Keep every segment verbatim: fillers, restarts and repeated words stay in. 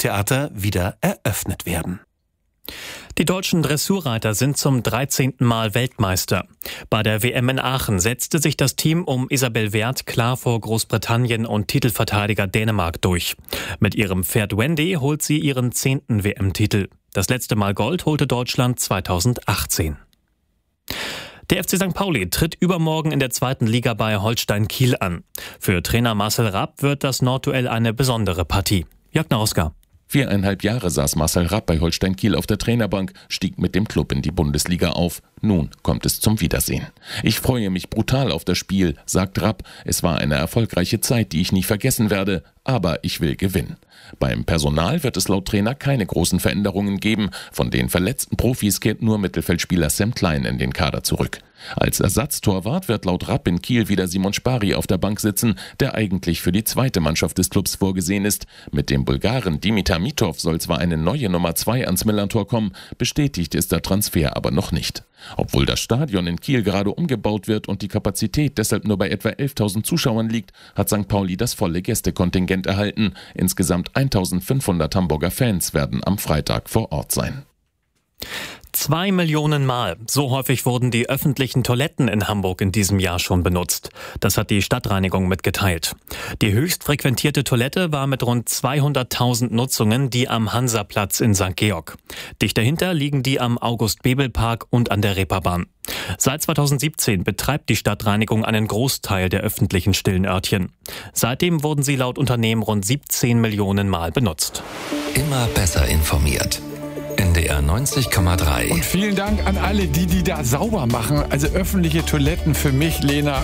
Burgtheater wieder eröffnet werden. Die deutschen Dressurreiter sind zum dreizehnten Mal Weltmeister. Bei der W M in Aachen setzte sich das Team um Isabel Werth klar vor Großbritannien und Titelverteidiger Dänemark durch. Mit ihrem Pferd Wendy holt sie ihren zehnten W M-Titel. Das letzte Mal Gold holte Deutschland zweitausendachtzehn. Der F C Sankt Pauli tritt übermorgen in der zweiten Liga bei Holstein Kiel an. Für Trainer Marcel Rapp wird das Nordduell eine besondere Partie. Jörg Naroska. Viereinhalb Jahre saß Marcel Rapp bei Holstein Kiel auf der Trainerbank, stieg mit dem Club in die Bundesliga auf. Nun kommt es zum Wiedersehen. Ich freue mich brutal auf das Spiel, sagt Rapp. Es war eine erfolgreiche Zeit, die ich nie vergessen werde, aber ich will gewinnen. Beim Personal wird es laut Trainer keine großen Veränderungen geben. Von den verletzten Profis kehrt nur Mittelfeldspieler Sam Klein in den Kader zurück. Als Ersatztorwart wird laut Rapp in Kiel wieder Simon Spari auf der Bank sitzen, der eigentlich für die zweite Mannschaft des Clubs vorgesehen ist. Mit dem Bulgaren Dimitar Mitov soll zwar eine neue Nummer zwei ans Millerntor kommen, bestätigt ist der Transfer aber noch nicht. Obwohl das Stadion in Kiel gerade umgebaut wird und die Kapazität deshalb nur bei etwa elftausend Zuschauern liegt, hat Sankt Pauli das volle Gästekontingent erhalten. Insgesamt eintausendfünfhundert Hamburger Fans werden am Freitag vor Ort sein. Zwei Millionen Mal. So häufig wurden die öffentlichen Toiletten in Hamburg in diesem Jahr schon benutzt. Das hat die Stadtreinigung mitgeteilt. Die höchst frequentierte Toilette war mit rund zweihunderttausend Nutzungen die am Hansaplatz in Sankt Georg. Dicht dahinter liegen die am August-Bebel-Park und an der Reeperbahn. Seit zweitausendsiebzehn betreibt die Stadtreinigung einen Großteil der öffentlichen stillen Örtchen. Seitdem wurden sie laut Unternehmen rund siebzehn Millionen Mal benutzt. Immer besser informiert. N D R neunzig Komma drei. Und vielen Dank an alle, die die da sauber machen. Also öffentliche Toiletten für mich, Lena.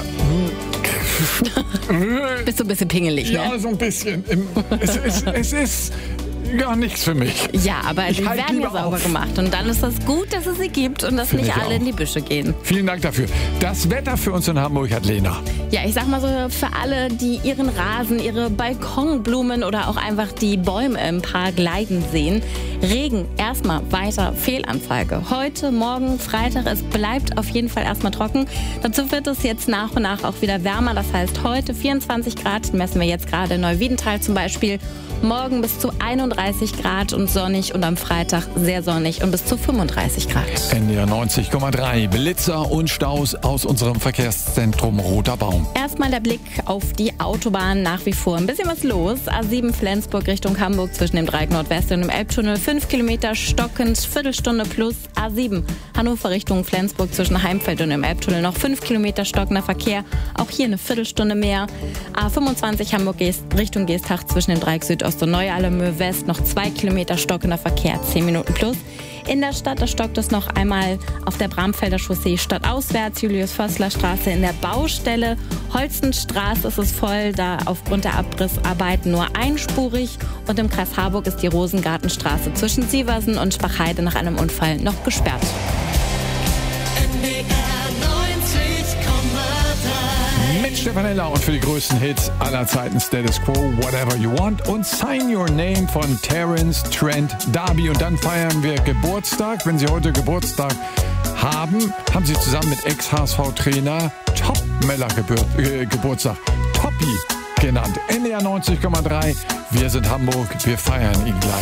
Bist du ein bisschen pingelig, ne? Ja, so ein bisschen. Es, es, es ist gar nichts für mich. Ja, aber Ich die halt werden ja lieber sauber auf. gemacht. Und dann ist das gut, dass es sie gibt und dass Finde nicht ich alle auch. in die Büsche gehen. Vielen Dank dafür. Das Wetter für uns in Hamburg hat Lena. Ja, ich sag mal so, für alle, die ihren Rasen, ihre Balkonblumen oder auch einfach die Bäume im Park leiden sehen. Regen, erstmal weiter Fehlanzeige. Heute, morgen, Freitag, es bleibt auf jeden Fall erstmal trocken. Dazu wird es jetzt nach und nach auch wieder wärmer. Das heißt, heute vierundzwanzig Grad, messen wir jetzt gerade in Neuwiedental zum Beispiel. Morgen bis zu einunddreißig Grad und sonnig und am Freitag sehr sonnig und bis zu fünfunddreißig Grad. N D R neunzig Komma drei. Blitzer und Staus aus unserem Verkehrszentrum Roter Baum. Erstmal der Blick auf die Autobahn, nach wie vor ein bisschen was los. A sieben Flensburg Richtung Hamburg zwischen dem Dreieck Nordwest und dem Elbtunnel. fünf Kilometer stockend, Viertelstunde plus. A sieben Hannover Richtung Flensburg zwischen Heimfeld und dem Elbtunnel noch fünf Kilometer stockender Verkehr. Auch hier eine Viertelstunde mehr. A fünfundzwanzig Hamburg Richtung Geesthacht zwischen dem Dreieck Südost und Neu-Allermöhe West noch zwei Kilometer stockender Verkehr, zehn Minuten plus. In der Stadt, da stockt es noch einmal auf der Bramfelder Chaussee stadtauswärts, Julius-Förstler-Straße in der Baustelle. Holstenstraße ist es voll, da aufgrund der Abrissarbeiten nur einspurig. Und im Kreis Harburg ist die Rosengartenstraße zwischen Sieversen und Spachheide nach einem Unfall noch gesperrt. Mit Stefanella und für die größten Hits aller Zeiten Status Quo, Whatever You Want und Sign Your Name von Terence Trent D'Arby. Und dann feiern wir Geburtstag. Wenn Sie heute Geburtstag haben, haben Sie zusammen mit Ex-H S V-Trainer Topmeller Gebur- äh, Geburtstag. Toppi genannt. N D R neunzig Komma drei. Wir sind Hamburg. Wir feiern ihn gleich.